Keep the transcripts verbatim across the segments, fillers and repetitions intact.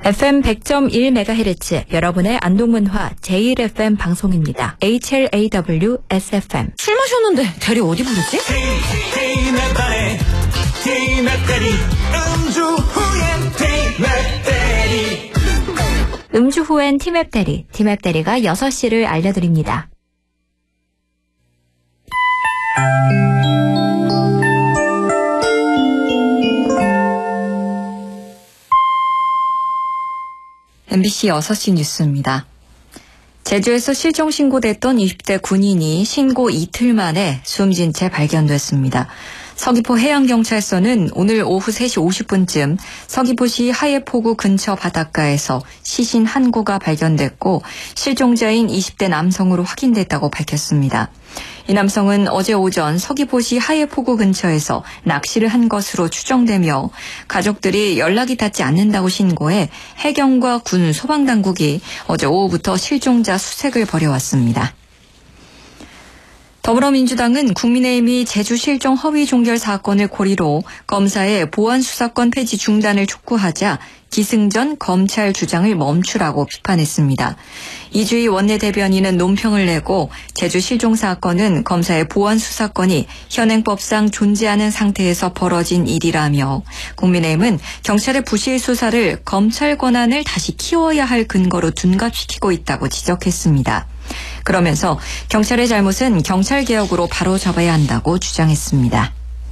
에프엠 백 점 일 메가헤르츠 여러분의 안동문화 제일 에프엠 방송입니다. 에이치엘에이더블유 에스에프엠. 술 마셨는데 대리 어디 부르지? 음주 후엔 티맵 대리, 티맵 대리가 여섯 시를 알려드립니다. 엠비씨 여섯 시 뉴스입니다. 제주에서 실종 신고됐던 이십 대 군인이 신고 이틀 만에 숨진 채 발견됐습니다. 서귀포 해양경찰서는 오늘 오후 세 시 오십 분쯤 서귀포시 하예포구 근처 바닷가에서 시신 한 구가 발견됐고 실종자인 이십 대 남성으로 확인됐다고 밝혔습니다. 이 남성은 어제 오전 서귀포시 하예포구 근처에서 낚시를 한 것으로 추정되며 가족들이 연락이 닿지 않는다고 신고해 해경과 군 소방당국이 어제 오후부터 실종자 수색을 벌여왔습니다. 더불어민주당은 국민의힘이 제주 실종 허위 종결 사건을 고리로 검사의 보안 수사권 폐지 중단을 촉구하자 기승전 검찰 주장을 멈추라고 비판했습니다. 이주희 원내대변인은 논평을 내고 제주 실종 사건은 검사의 보안 수사권이 현행법상 존재하는 상태에서 벌어진 일이라며 국민의힘은 경찰의 부실 수사를 검찰 권한을 다시 키워야 할 근거로 둔갑시키고 있다고 지적했습니다. 그러면서 경찰의 잘못은 경찰개혁으로 바로잡아야 한다고 주장했습니다.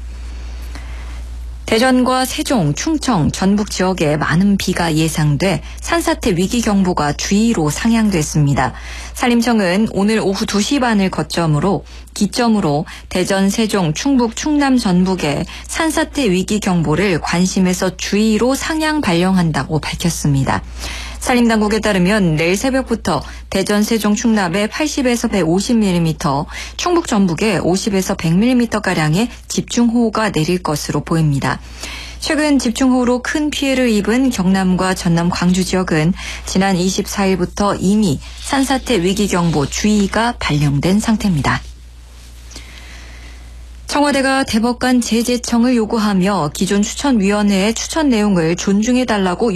대전과 세종, 충청, 전북 지역에 많은 비가 예상돼 산사태 위기경보가 주의로 상향됐습니다. 산림청은 오늘 오후 두 시 반을 거점으로 기점으로 대전, 세종, 충북, 충남, 전북에 산사태 위기경보를 관심에서 주의로 상향 발령한다고 밝혔습니다. 산림당국에 따르면 내일 새벽부터 대전, 세종, 충남에 팔십에서 백오십 밀리미터, 충북, 전북에 오십에서 백 밀리미터가량의 집중호우가 내릴 것으로 보입니다. 최근 집중호우로 큰 피해를 입은 경남과 전남, 광주 지역은 지난 이십사 일부터 이미 산사태 위기경보 주의가 발령된 상태입니다. 청와대가 대법관 제재청을 요구하며 기존 추천위원회의 추천 내용을 존중해달라고